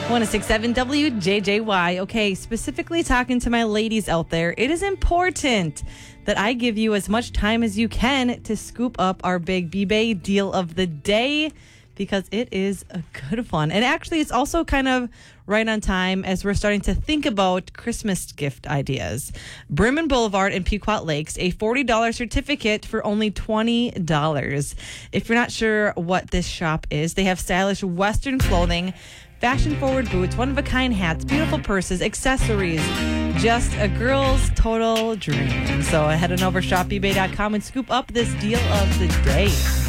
106.7 WJJY. Okay, specifically talking to my ladies out there, it is important that I give you as much time as you can to scoop up our big B-Bay deal of the day because it is a good one. And actually, it's also kind of right on time as we're starting to think about Christmas gift ideas. Bremen Boulevard and Pequot Lakes, a $40 certificate for only $20. If you're not sure what this shop is, they have stylish Western clothing, fashion-forward boots, one-of-a-kind hats, beautiful purses, accessories. Just a girl's total dream. So head on over shopebay.com and scoop up this deal of the day.